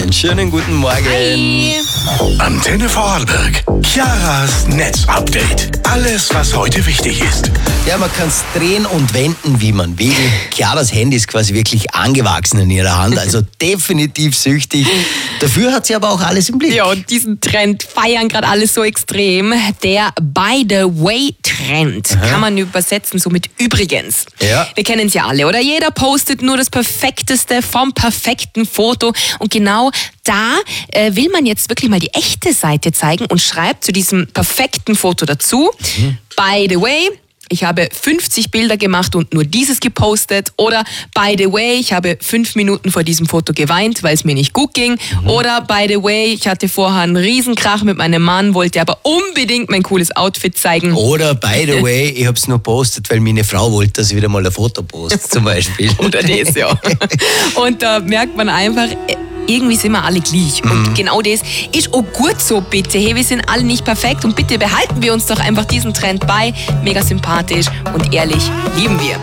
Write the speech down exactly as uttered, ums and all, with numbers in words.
Einen schönen guten Morgen. Hi. Antenne Vorarlberg. Chiaras Netzupdate. Alles, was heute wichtig ist. Ja, man kann es drehen und wenden, wie man will. Chiaras Handy ist quasi wirklich angewachsen in ihrer Hand, also definitiv süchtig. Dafür hat sie aber auch alles im Blick. Ja, und diesen Trend feiern gerade alle so extrem. Der By-the-Way-Trend kann man übersetzen, so mit übrigens. Ja. Wir kennen es ja alle, oder? Jeder postet nur das Perfekteste vom perfekten Foto. Und genau da äh, will man jetzt wirklich mal die echte Seite zeigen und schreibt zu diesem perfekten Foto dazu, mhm. By the way, ich habe fünfzig Bilder gemacht und nur dieses gepostet. Oder by the way, ich habe fünf Minuten vor diesem Foto geweint, weil es mir nicht gut ging. Mhm. Oder by the way, ich hatte vorher einen Riesenkrach mit meinem Mann, wollte aber unbedingt mein cooles Outfit zeigen. Oder by the way, ich habe es nur postet, weil meine Frau wollte, dass ich wieder mal ein Foto poste, zum Beispiel. Oder das, ja. Und da merkt man einfach, irgendwie sind wir alle gleich. Und mhm. genau das ist auch gut so, bitte. Hey, wir sind alle nicht perfekt und bitte behalten wir uns doch einfach diesen Trend bei. Mega sympathisch und ehrlich lieben wir.